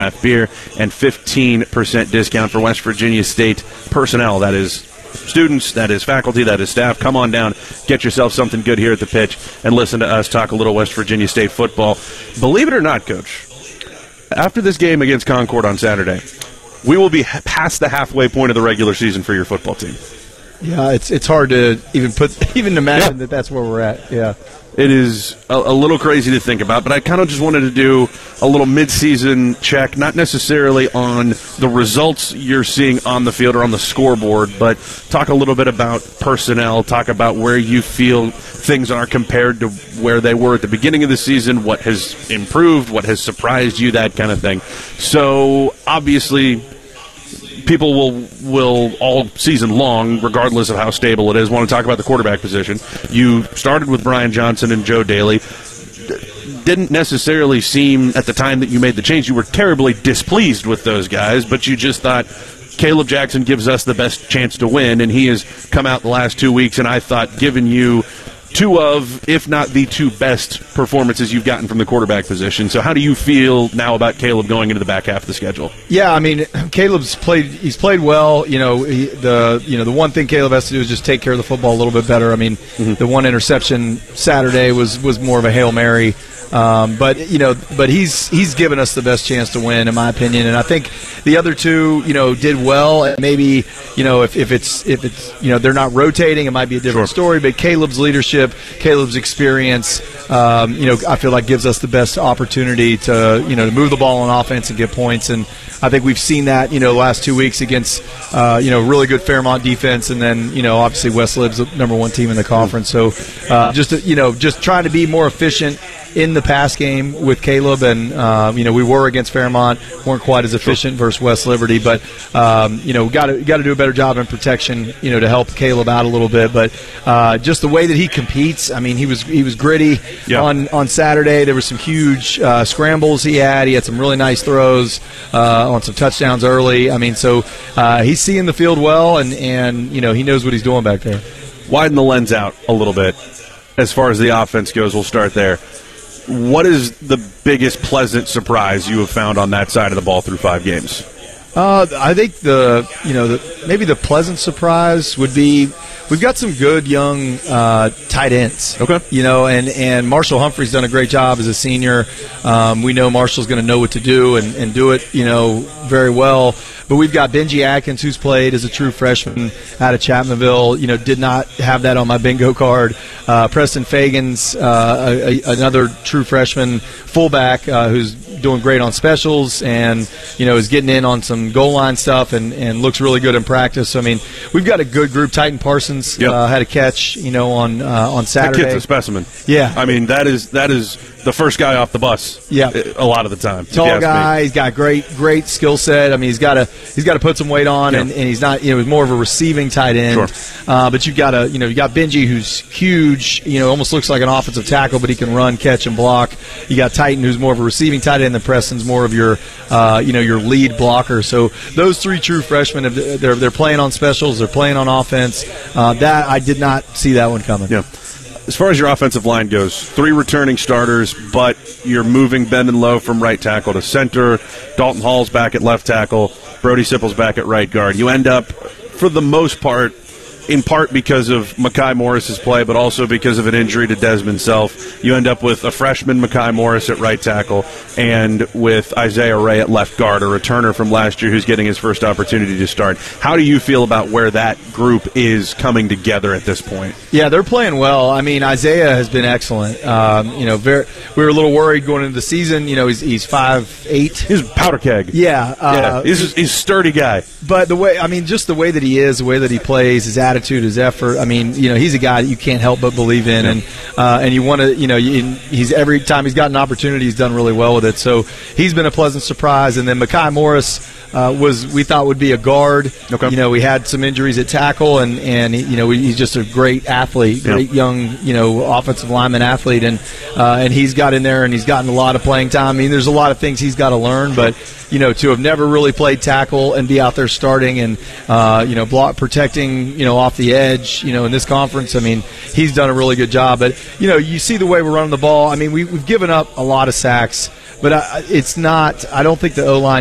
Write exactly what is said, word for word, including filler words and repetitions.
craft beer and fifteen percent discount for West Virginia State personnel. That is students, that is faculty, that is staff. Come on down, get yourself something good here at the Pitch, and listen to us talk a little West Virginia State football. Believe it or not, Coach, after this game against Concord on Saturday, we will be past the halfway point of the regular season for your football team. Yeah, it's it's hard to even put even imagine yeah. that that's where we're at. Yeah. It is a, a little crazy to think about, but I kind of just wanted to do a little mid-season check, not necessarily on the results you're seeing on the field or on the scoreboard, but talk a little bit about personnel, talk about where you feel things are compared to where they were at the beginning of the season, what has improved, what has surprised you, that kind of thing. So, obviously, people will will all season long, regardless of how stable it is, want to talk about the quarterback position. You started with Brian Johnson and Joe Daly. Didn't necessarily seem, at the time that you made the change, you were terribly displeased with those guys, but you just thought, Caleb Jackson gives us the best chance to win, and he has come out the last two weeks, and I thought, given you two of, if not the two best performances you've gotten from the quarterback position. So how do you feel now about Caleb going into the back half of the schedule? Yeah, I mean, Caleb's played. He's played well. You know, he, the you know the one thing Caleb has to do is just take care of the football a little bit better. I mean, mm-hmm. the one interception Saturday was was more of a Hail Mary. Um, but you know, but he's he's given us the best chance to win, in my opinion. And I think the other two, you know, did well. And maybe, you know, if, if it's if it's you know they're not rotating, it might be a different sure. story. But Caleb's leadership, Caleb's experience, um, you know, I feel like gives us the best opportunity to you know to move the ball on offense and get points. And I think we've seen that, you know, the last two weeks against, uh, you know, really good Fairmont defense, and then, you know, obviously West Lib's the number one team in the conference. So, uh, just, you know, just trying to be more efficient in the pass game with Caleb, and, uh, you know, we were against Fairmont, weren't quite as efficient versus West Liberty, but, um, you know, we got to got to do a better job in protection, you know, to help Caleb out a little bit. But uh, just the way that he competes, I mean, he was he was gritty yeah. on, on Saturday. There were some huge uh, scrambles he had. He had some really nice throws uh, on some touchdowns early. I mean, so uh, he's seeing the field well, and, and, you know, he knows what he's doing back there. Widen the lens out a little bit as far as the offense goes. We'll start there. What is the biggest pleasant surprise you have found on that side of the ball through five games? Uh, I think the you know the, maybe the pleasant surprise would be we've got some good young uh, tight ends. Okay, you know, and, and Marshall Humphrey's done a great job as a senior. Um, we know Marshall's going to know what to do and, and do it, you know, very well. But we've got Benji Atkins, who's played as a true freshman out of Chapmanville. You know, did not have that on my bingo card. Uh, Preston Fagan's uh, a, a, another true freshman fullback uh, who's doing great on specials, and you know is getting in on some goal line stuff, and, and looks really good in practice. So I mean, we've got a good group. Titan Parsons yep. uh, had a catch, you know, on uh, on Saturday. That kid's a specimen. Yeah, I mean that is that is the first guy off the bus. Yeah, a lot of the time. Tall guy. Me. He's got great great skill set. I mean, he's got to he's got to put some weight on, yep. and, and he's not you know he's more of a receiving tight end. Sure. Uh, but you've got a you know you got Benji, who's huge. You know, almost looks like an offensive tackle, but he can run, catch, and block. You got Titan, who's more of a receiving tight end, than Preston's more of your uh, you know your lead blocker. So those three true freshmen, have, they're they're playing on specials, they're playing on offense. Uh, that I did not see that one coming. Yeah. As far as your offensive line goes, three returning starters, but you're moving Bendon Lowe from right tackle to center. Dalton Hall's back at left tackle. Brody Sipple's back at right guard. You end up, for the most part, in part because of Mekhi Morris's play, but also because of an injury to Desmond Self, you end up with a freshman Mekhi Morris at right tackle and with Isaiah Ray at left guard, a returner from last year who's getting his first opportunity to start. How do you feel about where that group is coming together at this point? Yeah, they're playing well. I mean, Isaiah has been excellent. Um, you know, very, we were a little worried going into the season. You know, he's he's five eight. He's a powder keg. Yeah, uh, yeah. He's he's a sturdy guy. But the way, I mean, just the way that he is, the way that he plays, his attitude, his effort. I mean, you know, he's a guy that you can't help but believe in, yeah. and uh, and you want to, you know, you, he's every time he's got an opportunity, he's done really well with it. So he's been a pleasant surprise. And then Mekhi Morris uh, was we thought would be a guard. Okay. You know, we had some injuries at tackle, and and he, you know he's just a great athlete, great yeah. young you know offensive lineman athlete, and uh, and he's got in there and he's gotten a lot of playing time. I mean, there's a lot of things he's got to learn, but you know, to have never really played tackle and be out there starting and uh, you know block protecting you know off the edge, you know, in this conference, I mean, he's done a really good job. But you know, you see the way we're running the ball. I mean, we, we've given up a lot of sacks. but I, it's not. I don't think the O line